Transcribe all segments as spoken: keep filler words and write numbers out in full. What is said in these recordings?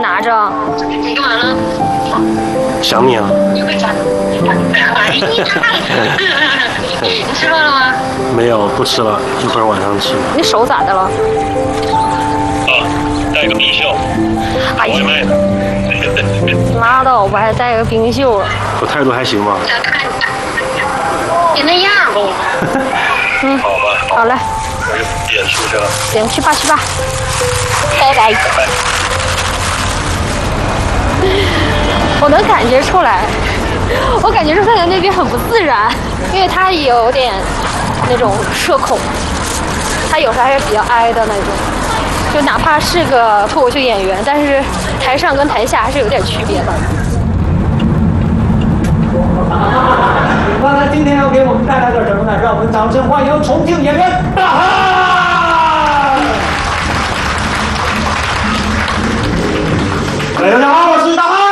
拿着。 你干嘛呢？ 想你啊。 你吃饭了吗？ 没有，不吃了，一会儿晚上吃。 你手咋的了？ 啊，带个冰袖。 哎呀，妈的，我还带个冰袖。 我态度还行吧？ 别那样。 嗯， 好吧。 好嘞。 我就演出去了。 行，去吧去吧。拜拜。 拜拜。 我能感觉出来，我感觉出他在那边很不自然，因为他有点那种社恐，他有时候还是比较哀的那种，就哪怕是个脱口秀演员，但是台上跟台下还是有点区别的。 那今天要给我们带来的什么呢？让我们掌声欢迎重庆演员大汉！哎，大家好，我是大汉。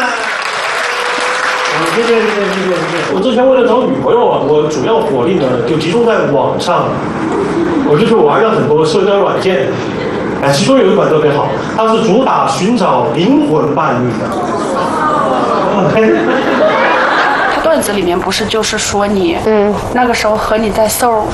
谢谢谢谢谢谢谢谢。我之前为了找女朋友啊，我主要火力呢就集中在网上，我就去玩了很多社交软件。哎，其中有一款特别好，它是主打寻找灵魂伴侣的。OK。 段子里面不是就是说你， 嗯， 那个时候和你在 Soul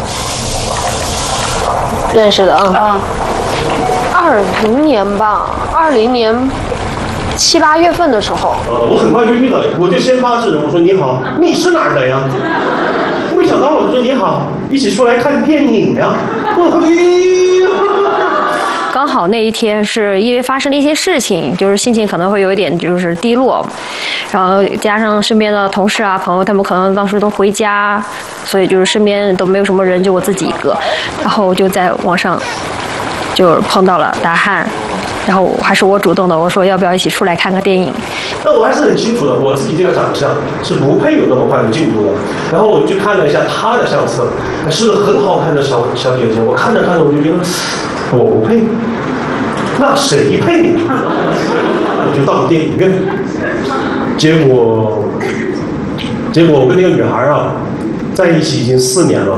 认识的啊， 嗯， 二零年吧，二零年七八月份的时候， 呃，我很快就遇到你，我就先发制人，我说你好，你是哪儿的呀？没想到我就说你好，一起出来看电影呀。 刚好那一天是因为发生了一些事情，就是心情可能会有一点就是低落，然后加上身边的同事啊朋友，他们可能当时都回家，所以就是身边都没有什么人，就我自己一个，然后我就在网上就碰到了大汉，然后还是我主动的，我说要不要一起出来看个电影。 那我还是很清楚的，我自己这个长相是不配有那么快的进步的。然后我就看了一下他的相册，是很好看的小小姐姐。我看着看着我就觉得我不配，那谁配呢？我就到了电影院，结果结果我跟那个女孩啊在一起已经四年了。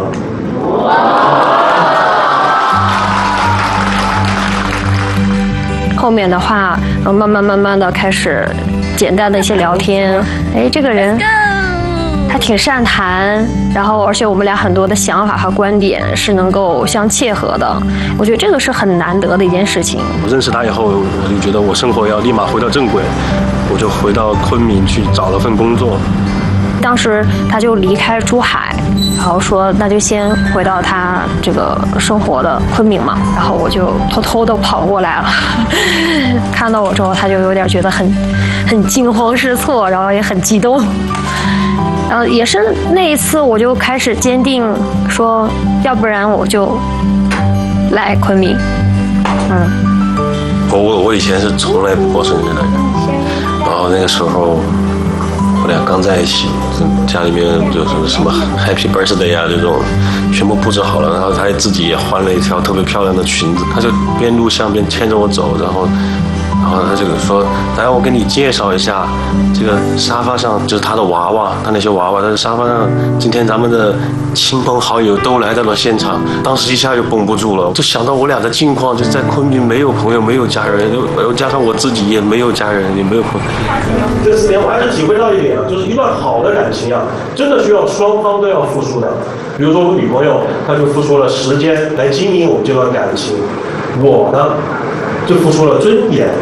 后面的话，慢慢慢慢的开始简单的一些聊天，哎，这个人他挺善谈，然后而且我们俩很多的想法和观点是能够相切合的，我觉得这个是很难得的一件事情。 我认识他以后，我就觉得我生活要立马回到正轨，我就回到昆明去找了份工作。 当时他就离开珠海，然后说那就先回到他这个生活的昆明嘛，然后我就偷偷的跑过来了。看到我之后，他就有点觉得很很惊慌失措，然后也很激动。然后也是那一次，我就开始坚定说，要不然我就来昆明。嗯， 我我我以前是从来不过生日的人，然后那个时候我俩刚在一起，家里面就是什么 Happy Birthday 啊这种，全部布置好了，然后他自己也换了一条特别漂亮的裙子，他就边录像边牵着我走，然后。然后他就说：“来，我给你介绍一下，这个沙发上就是他的娃娃，他那些娃娃，他的沙发上，今天咱们的亲朋好友都来到了现场。”当时一下就绷不住了，就想到我俩的境况，就是在昆明没有朋友，没有家人，又加上我自己也没有家人，也没有朋友。 这四年我还是体会到一点啊，就是一段好的感情啊，真的需要双方都要付出的。比如说我女朋友，她就付出了时间来经营我们这段感情，我呢，就付出了尊严。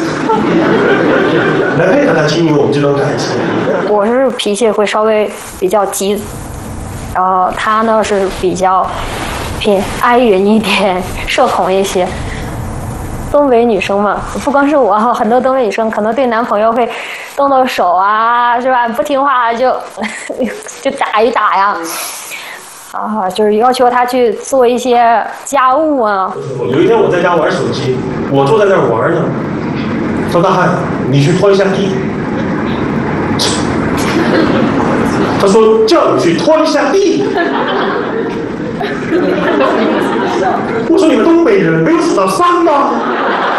来配合他经营我们这段感情。 我是脾气会稍微比较急，然后他呢是比较偏哀人一点，社恐一些。东北女生嘛，不光是我，很多东北女生可能对男朋友会动动手啊，是吧？不听话就就打一打呀。啊，就是要求他去做一些家务啊。 有一天我在家玩手机，我坐在那儿玩呢。说大汉，你去拖一下地。他说叫你去拖一下地。我说你们东北人没有死到山吗？